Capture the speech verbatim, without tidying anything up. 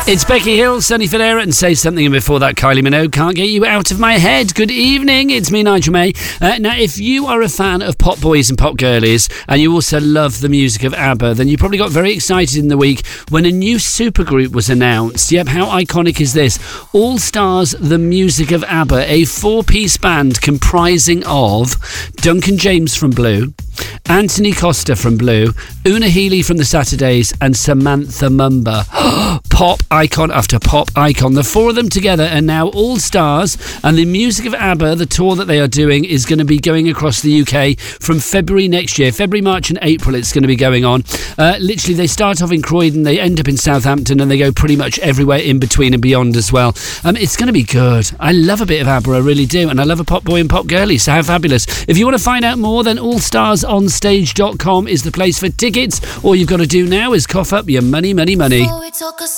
It's Becky Hill, Sunny Federa, and Say Something, and before that, Kylie Minogue, Can't Get You Out of My Head. Good evening, it's me, Nigel May. Uh, now, if you are a fan of pop boys and pop girlies, and you also love the music of ABBA, then you probably got very excited in the week when a new supergroup was announced. Yep, how iconic is this? All Stars, the music of ABBA, a four-piece band comprising of Duncan James from Blue, Anthony Costa from Blue, Una Healy from the Saturdays, and Samantha Mumba. Pop icon after pop icon. The four of them together are now All Stars, and the music of ABBA, the tour that they are doing, is going to be going across the U K from February next year. February, March and April it's going to be going on. Uh, literally, they start off in Croydon, they end up in Southampton, and they go pretty much everywhere in between and beyond as well. Um, it's going to be good. I love a bit of ABBA, I really do, and I love a pop boy and pop girlie, so how fabulous. If you want to find out more, then all stars on stage dot com is the place for tickets. All you've got to do now is cough up your money, money, money.